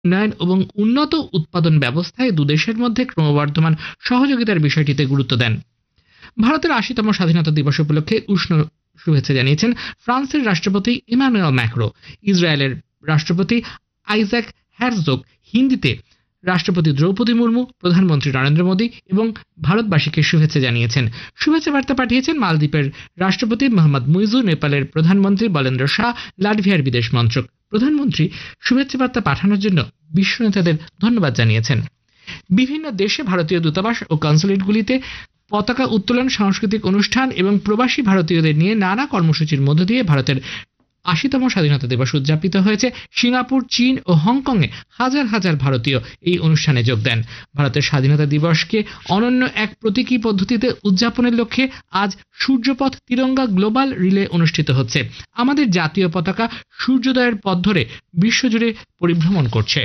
উন্নয়ন এবং উন্নত উৎপাদন ব্যবস্থায় দুদেশের মধ্যে ক্রমবর্ধমান সহযোগিতার বিষয়টিতে গুরুত্ব দেন। ভারতের ৮০তম স্বাধীনতা দিবস উপলক্ষে উষ্ণ শুভেচ্ছা জানিয়েছেন ফ্রান্সের রাষ্ট্রপতি ইমানুয়েল ম্যাক্রো, ইসরায়েলের রাষ্ট্রপতি আইজাক হেরজগ, হিন্দিতে রাষ্ট্রপতি দ্রৌপদী মুর্মু, প্রধানমন্ত্রী নরেন্দ্র মোদী এবং ভারতবাসীকে শুভেচ্ছা জানিয়েছেন। শুভেচ্ছা বার্তা পাঠিয়েছেন মালদ্বীপের রাষ্ট্রপতি মোহাম্মদ মুইজু, নেপালের প্রধানমন্ত্রী বলেন্দ্র শাহ, লাটভিয়ার বিদেশ মন্ত্রক। প্রধানমন্ত্রী শুভেচ্ছা বার্তা পাঠানোর জন্য বিশ্ব নেতাদের ধন্যবাদ জানিয়েছেন। বিভিন্ন দেশে ভারতীয় দূতাবাস ও কনসুলেটগুলিতে পতাকা উত্তোলন, সাংস্কৃতিক অনুষ্ঠান এবং প্রবাসী ভারতীয়দের নিয়ে নানা কর্মসূচির মধ্য দিয়ে ভারতের ৮০তম স্বাধীনতা দিবস উদযাপিত হয়েছে। সিঙ্গাপুর, চীন ও হংকংয়ে হাজার হাজার ভারতীয় এই অনুষ্ঠানে যোগ দেন। ভারতের স্বাধীনতা দিবসকে অনন্য এক প্রতীকী পদ্ধতিতে উদযাপনের লক্ষ্যে আজ সূর্যপথ তিরঙ্গা গ্লোবাল রিলে অনুষ্ঠিত হচ্ছে। আমাদের জাতীয় পতাকা সূর্যোদয়ের পথ ধরে বিশ্বজুড়ে পরিভ্রমণ করছে।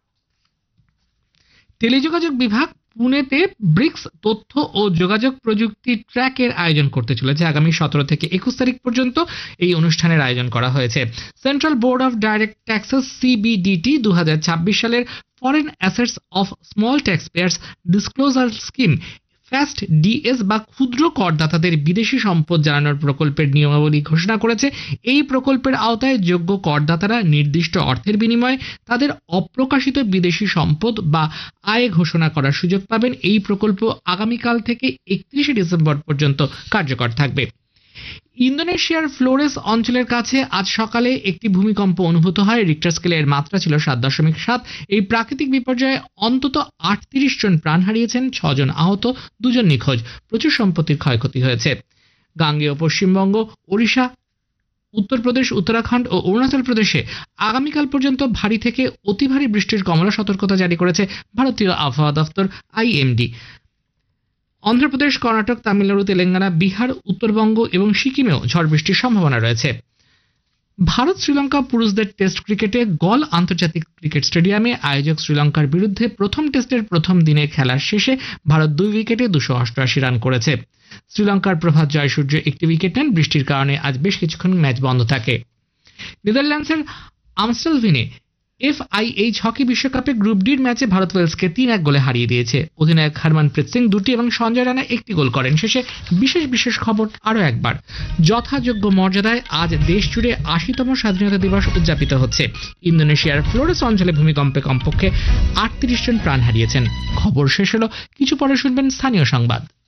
টেলিযোগাযোগ বিভাগ পুনেতে ব্রিক্স তথ্য ও যোগাযোগ প্রযুক্তি ট্র্যাকের আয়োজন করতে চলেছে। আগামী ১৭ থেকে ২১ তারিখ পর্যন্ত এই অনুষ্ঠানের আয়োজন করা হয়েছে। Central board of direct taxes সিবিডিটি ২০২৬ সালের foreign assets of small tax pairs disclosure scheme fast DS বা ক্ষুদ্র করদাতাদের বিদেশি সম্পদ জানানোর প্রকল্পের নিয়মাবলী ঘোষণা করেছে। এই প্রকল্পের আওতায় যোগ্য করদাতারা নির্দিষ্ট অর্থের বিনিময়ে তাদের অপ্রকাশিত বিদেশি সম্পদ বা আয় ঘোষণা করার সুযোগ পাবেন। এই প্রকল্প আগামীকাল থেকে ৩১শে ডিসেম্বর পর্যন্ত কার্যকর থাকবে। ইন্দোনেশিয়ার ফ্লোরেস অঞ্চলের কাছে আজ সকালে একটি ভূমিকম্প অনুভূত হয়। রিক্টার স্কেলে এর মাত্রা ছিল ৭.৭। এই প্রাকৃতিক বিপর্যয়ে অন্তত ৩৮ জন প্রাণ হারিয়েছেন, ৬ জন আহত, ২ জন নিখোঁজ। প্রচুর সম্পত্তির ক্ষয়ক্ষতি হয়েছে। গাঙ্গেয় পশ্চিমবঙ্গ, ওড়িশা, উত্তরপ্রদেশ, উত্তরাখণ্ড ও অরুণাচল প্রদেশে আগামীকাল পর্যন্ত ভারী থেকে অতি ভারী বৃষ্টির কমলা সতর্কতা জারি করেছে ভারতীয় আবহাওয়া দফতর IMD। অন্ধ্রপ্রদেশ, কর্ণাটক, তামিলনাড়ু, তেলেঙ্গানা, বিহার, উত্তরবঙ্গ এবং সিকিমেও ঝড় বৃষ্টির সম্ভাবনা রয়েছে। ভারত শ্রীলঙ্কা পুরুষদের টেস্ট ক্রিকেটে গল আন্তর্জাতিক ক্রিকেট স্টেডিয়ামে আয়োজক শ্রীলঙ্কার বিরুদ্ধে প্রথম টেস্টের প্রথম দিনে খেলার শেষে ভারত ২ উইকেটে ২৮৮ রান করেছে। শ্রীলঙ্কার প্রভাত জয়সূর্য একটি উইকেট নেন। বৃষ্টির কারণে আজ বেশ কিছুক্ষণ ম্যাচ বন্ধ থাকে। নেদারল্যান্ডসের আমস্টেলভিনে FIH হকি বিশ্বকাপে গ্রুপ ডির ম্যাচে ভারত ওয়েলসকে ৩-১ গোলে হারিয়ে দিয়েছে। অধিনায়ক হরমনপ্রীত সিং ২টি এবং সঞ্জয় রানা ১টি গোল করেন। শেষে বিশেষ খবর আরও একবার, যথাযোগ্য মর্যাদায় আজ দেশ জুড়ে ৮০তম স্বাধীনতা দিবস উদযাপিত হচ্ছে। ইন্দোনেশিয়ার ফ্লোরেস অঞ্চলে ভূমিকম্পে কমপক্ষে ৩৮ জন প্রাণ হারিয়েছেন। খবর শেষ হলো, কিছু পরে শুনবেন স্থানীয় সংবাদ।